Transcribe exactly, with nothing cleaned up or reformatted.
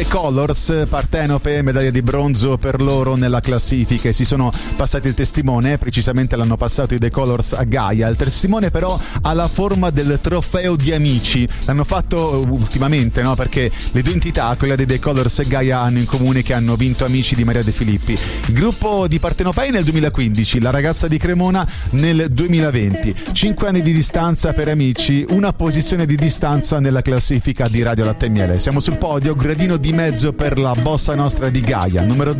The Colors, Partenope, medaglia di bronzo per loro nella classifica, e si sono passati il testimone, precisamente l'hanno passato i The Colors a Gaia. Il testimone però ha la forma del trofeo di amici, l'hanno fatto ultimamente, no? Perché le due entità, quella dei The Colors e Gaia, hanno in comune che hanno vinto Amici di Maria De Filippi. Il gruppo di Partenopei nel duemilaquindici, la ragazza di Cremona nel duemilaventi. Cinque anni di distanza per Amici, una posizione di distanza nella classifica di Radio Latte e Miele. Siamo sul podio, gradino di mezzo per la bossa nostra di Gaia, numero